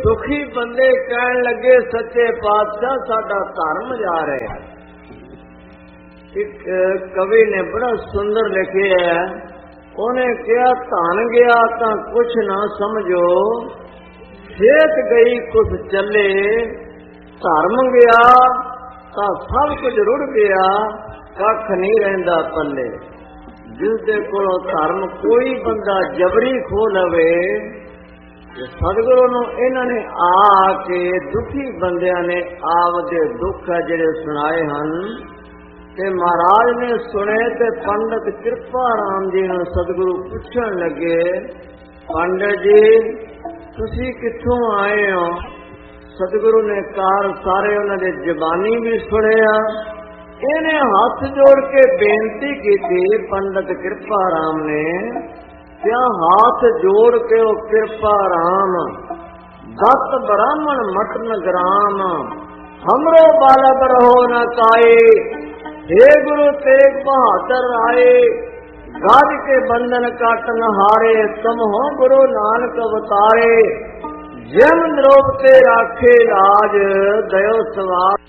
ਦੁਖੀ ਬੰਦੇ ਕਹਿਣ ਲੱਗੇ ਸੱਚੇ ਪਾਤਸ਼ਾਹ ਸਾਡਾ ਧਰਮ ਜਾ ਰਿਹਾ। ਇੱਕ ਕਵੀ ਨੇ ਬੜਾ ਸੁੰਦਰ ਲਿਖਿਆ ਹੈ, ਉਹਨੇ ਕਿਹਾ ਧਨ ਗਿਆ ਤਾਂ ਕੁਛ ਨਾ ਸਮਝੋ, ਖੇਤ ਗਈ ਕੁਛ ਚੱਲੇ, ਧਰਮ ਗਿਆ ਤਾਂ ਸਭ ਕੁਝ ਰੁੜ ਗਿਆ, ਕੱਖ ਨਹੀਂ ਰਹਿੰਦਾ ਪੱਲੇ। ਜਿਸ ਦੇ ਕੋਲੋਂ ਧਰਮ ਕੋਈ ਬੰਦਾ ਜਬਰੀ ਖੋਹ ਲਵੇ, ਸਤਿਗੁਰੂ ਨੂੰ ਇਹਨਾਂ ਨੇ ਆ ਕੇ ਦੁਖੀ ਬੰਦਿਆਂ ਨੇ ਆਪਦੇ ਦੁੱਖ ਜਿਹੜੇ ਸੁਣਾਏ ਹਨ ਤੇ ਮਹਾਰਾਜ ਨੇ ਸੁਣੇ ਤੇ ਪੰਡਤ ਕਿਰਪਾ ਰਾਮ ਜੀ ਨੂੰ ਸਤਿਗੁਰੂ ਪੁੱਛਣ ਲੱਗੇ, ਪੰਡਤ ਜੀ ਤੁਸੀਂ ਕਿੱਥੋਂ ਆਏ ਹੋ? ਸਤਿਗੁਰੂ ਨੇ ਕਾਰ ਸਾਰੇ ਉਹਨਾਂ ਦੇ ਜ਼ਬਾਨੀ ਵੀ ਸੁਣਿਆ। ਇਹਨੇ ਹੱਥ ਜੋੜ ਕੇ ਬੇਨਤੀ ਕੀਤੀ, ਪੰਡਤ ਕਿਰਪਾ ਰਾਮ ਨੇ ਕਿਆ ਹੱਥ ਜੋੜ ਕੇ ਉਹ ਕਿਰਪਾ ਰਾਮ, ਦਤ ਬ੍ਰਾਹਮਣ ਮਟਨ ਗ੍ਰਾਮ, ਹਮਰੋ ਬਾਲਕ ਰਹੋ ਨ ਕਾਏ, हे गुरु तेग बहादुर आए, गाज के बंधन काट न हारे, तुम हो गुरु नानक अवतारे, जम द्रोप ते राखे लाज, दयो सवार